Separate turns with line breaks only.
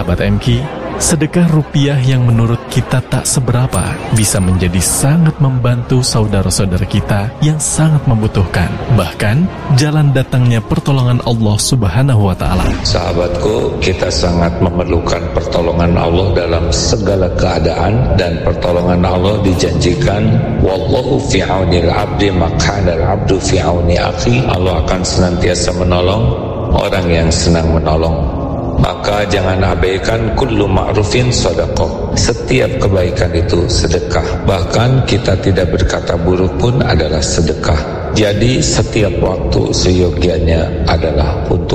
Sahabat MQ, sedekah rupiah yang menurut kita tak seberapa bisa menjadi sangat membantu saudara-saudara kita yang sangat membutuhkan. Bahkan, jalan datangnya pertolongan Allah Subhanahu wa Ta'ala.
Sahabatku, kita sangat memerlukan pertolongan Allah dalam segala keadaan, dan pertolongan Allah dijanjikan, wallahu fi aunil abdi maqanal abdu fi auni akhi. Allah akan senantiasa menolong orang yang senang menolong. Maka jangan abaikan kullu ma'rufin sedekah. Setiap kebaikan itu sedekah. Bahkan kita tidak berkata buruk pun adalah sedekah. Jadi setiap waktu seyogianya adalah untuk